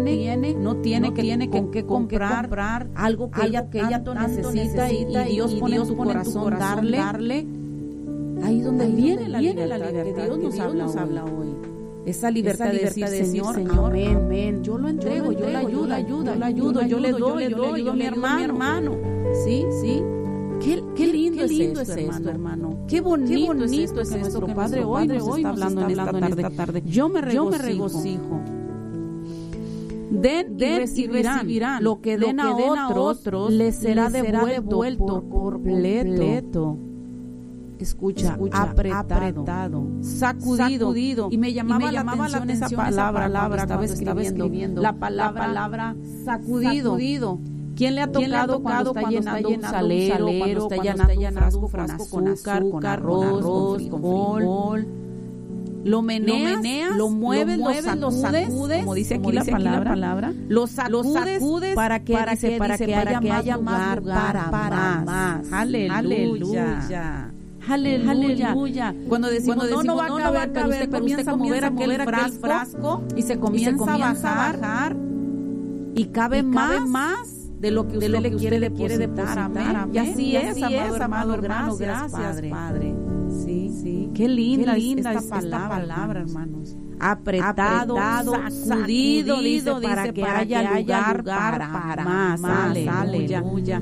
no tiene que comprar algo que ella tanto necesita y Dios pone en tu corazón darle. Ahí donde viene la libertad que Dios nos habla hoy. Esa libertad de decir, Señor, amén, yo lo entrego, yo le ayudo, yo le doy a mi hermano. Sí. Qué lindo es esto, hermano. Qué bonito es esto que nuestro Padre hoy nos está hablando en esta tarde. Yo me regocijo. Den y recibirán. Lo que den a otros les será devuelto por completo. Escucha, apretado, sacudido. Y me llamaba la atención esa palabra que estaba escribiendo. La palabra sacudido. ¿Quién le ha tocado cuando está llenando un salero, cuando está llenando un frasco con azúcar, con arroz, con frijol? Lo meneas, lo mueves, lo sacudes, como dice aquí la palabra, lo sacudes para que haya más lugar para más. Aleluya. Cuando decimos no va a caber, pero usted comienza a mover aquel frasco y se comienza a bajar y cabe más de lo que usted le quiere depositar. Amén. Y así es, amado hermano. Gracias, Padre. Sí. Qué linda esta palabra, hermanos. Apretado, sacudido, dice, para que haya lugar para más. Aleluya.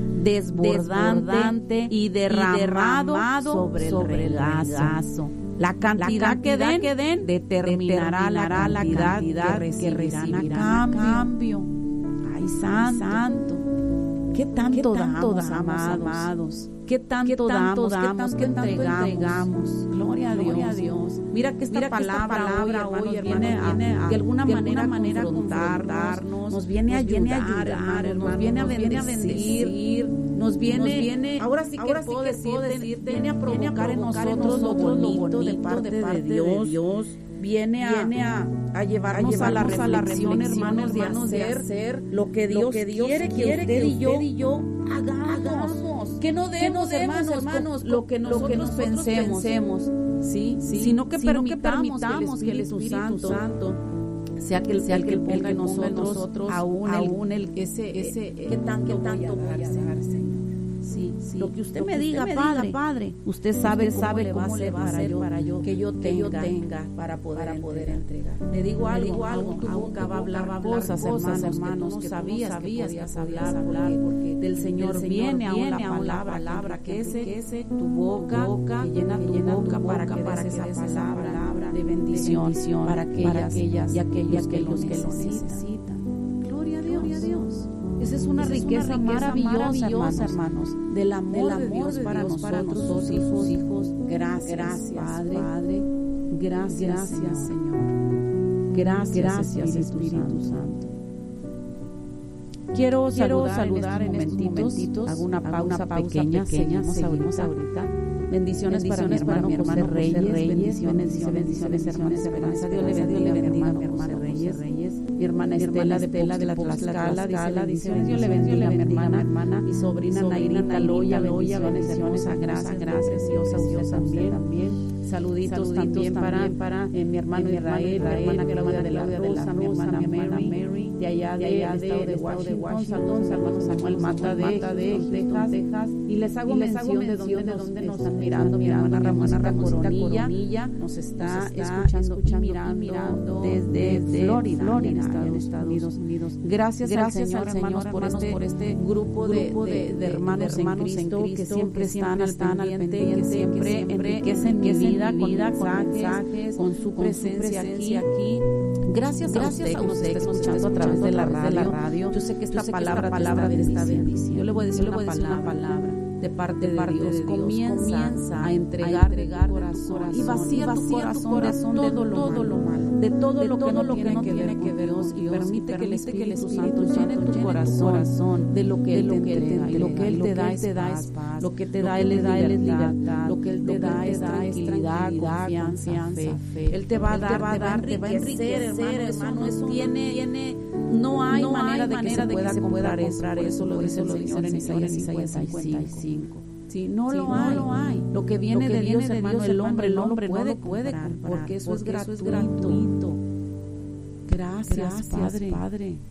Desbordante y derramado sobre el regazo. La cantidad que den determinará la cantidad que recibirán a cambio. Ay, santo. ¿Qué tanto damos, amados? ¿Qué tanto damos? ¿Qué entregamos? Gloria a Dios. Mira que esta palabra hoy, viene de alguna manera confrontarnos, nos viene a ayudar, hermanos, nos viene a bendecir, nos viene, ahora sí que puedo decirte, viene a provocar en nosotros lo bonito de parte de Dios. Viene a llevarnos a la reflexión, hermanos, de hacer lo que Dios quiere que usted y yo hagamos. Que no demos, hermanos, lo que nosotros pensemos, ¿sí? Sino que permitamos que el Espíritu Santo sea el que ponga en nosotros aún el ese ¿qué tanto voy a dar, Señor? Sí. Lo que usted me diga, Padre, usted sabe cómo le va a hacer para yo que yo tenga para poder entregar. Le digo algo, tu boca va a hablar cosas, hermanos, que sabías que podías hablar, porque del Señor viene aún la palabra, que ese tu boca, que llena tu boca para que esa palabra de bendición para aquellas y aquellos que lo necesitan. Gloria a Dios. Esa es una riqueza maravillosa, hermanos, del amor de Dios para nosotros, sus hijos. Gracias, Padre. Gracias, Señor. Gracias, Espíritu Santo. Quiero saludar en estos momentitos. Hago una pausa pequeña. Seguimos ahorita. Bendiciones para mi hermano José Reyes. Bendiciones, hermana Esperanza. Dios le bendiga a mi hermano José Reyes. Mi hermana Estela de la Tlaxcala. Dice, Dios le bendiga a mi hermana. Mi sobrina Nairita Loya. Bendiciones a gracias, preciosa también. Saluditos también para mi hermano Israel, mi hermana Claudia de la Rosa, mi hermana Mary, de allá de Washington, hermano Samuel Mata de Texas, y les hago mención de donde nos están mirando. Mi hermana Ramona Coronilla nos está escuchando mirando desde Florida, en Estados Unidos. Gracias al Señor, hermanos, por este grupo de hermanos en Cristo que siempre están al pendiente, que siempre enriquecen mi vida con mensajes, con su presencia aquí. Gracias a usted que nos está escuchando a través de la radio. Yo sé que esta palabra de esta bendición. Yo le voy a decir una palabra de parte de Dios. Comienza a entregar tu corazón y vacía tu corazón de todo lo malo, de todo lo que no tiene que ver con Dios, y permite que el Espíritu Santo llene tu corazón de lo que Él te da es paz, lo que te da Él es libertad, lo que Él te da es tranquilidad, confianza, fe. Él te va a dar, te va a enriquecer, hermano. No hay manera de que se pueda comprar eso, lo dice el Señor en Isaías 55. Sí, no lo hay. Lo que viene de Dios, hermano, el hombre no lo puede comprar, porque eso es gratuito. Gracias, Padre.